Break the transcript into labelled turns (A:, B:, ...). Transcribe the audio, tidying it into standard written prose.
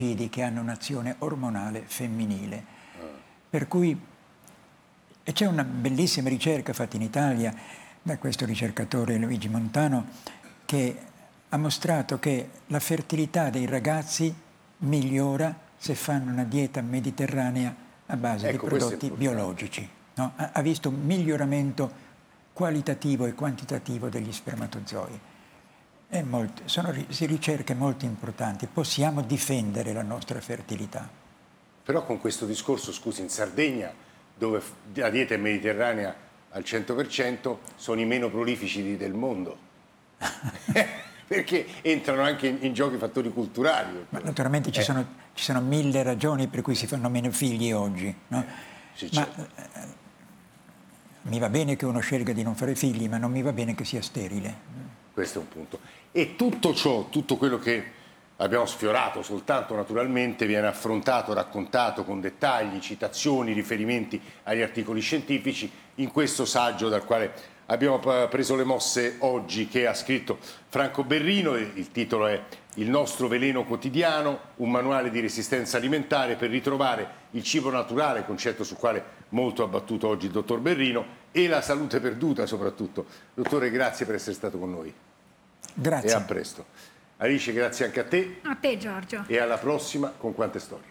A: che hanno un'azione ormonale femminile. Per cui e c'è una bellissima ricerca fatta in Italia da questo ricercatore Luigi Montano che ha mostrato che la fertilità dei ragazzi migliora se fanno una dieta mediterranea a base di prodotti biologici. No? Ha visto un miglioramento qualitativo e quantitativo degli spermatozoi. Sono ricerche molto importanti. Possiamo difendere la nostra fertilità.
B: Però con questo discorso, scusi, in Sardegna, dove la dieta è mediterranea al 100%, sono i meno prolifici del mondo. Perché entrano anche in gioco i fattori culturali.
A: Ma naturalmente ci sono 1000 ragioni per cui si fanno meno figli oggi. No?
B: Sì,
A: ma
B: certo.
A: Mi va bene che uno scelga di non fare figli, ma non mi va bene che sia sterile.
B: Questo è un punto. E tutto ciò, tutto quello che abbiamo sfiorato soltanto naturalmente, viene affrontato, raccontato con dettagli, citazioni, riferimenti agli articoli scientifici in questo saggio dal quale abbiamo preso le mosse oggi, che ha scritto Franco Berrino. Il titolo è Il nostro veleno quotidiano, un manuale di resistenza alimentare per ritrovare il cibo naturale, concetto sul quale molto ha battuto oggi il dottor Berrino, e la salute perduta soprattutto. Dottore, grazie per essere stato con noi.
A: Grazie.
B: E a presto. Alice, grazie anche a te.
C: A te, Giorgio.
B: E alla prossima con Quante Storie.